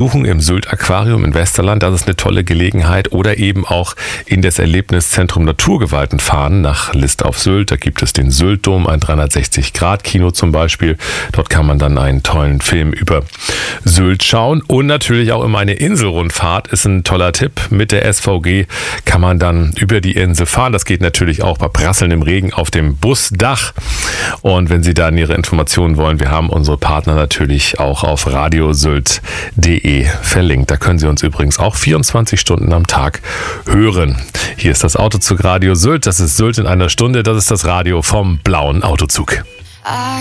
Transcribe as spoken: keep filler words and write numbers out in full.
besuchen im Sylt-Aquarium in Westerland. Das ist eine tolle Gelegenheit. Oder eben auch in das Erlebniszentrum Naturgewalten fahren nach List auf Sylt. Da gibt es den Sylt-Dom, ein dreihundertsechzig Grad Kino zum Beispiel. Dort kann man dann einen tollen Film über Sylt schauen. Und natürlich auch immer eine Inselrundfahrt ist ein toller Tipp. Mit der S V G kann man dann über die Insel fahren. Das geht natürlich auch bei prasselndem Regen auf dem Busdach. Und wenn Sie da Ihre Informationen wollen, wir haben unsere Partner natürlich auch auf radiosylt punkt de verlinkt. Da können Sie uns übrigens auch vierundzwanzig Stunden am Tag hören. Hier ist das Autozug Radio Sylt. Das ist Sylt in einer Stunde. Das ist das Radio vom blauen Autozug.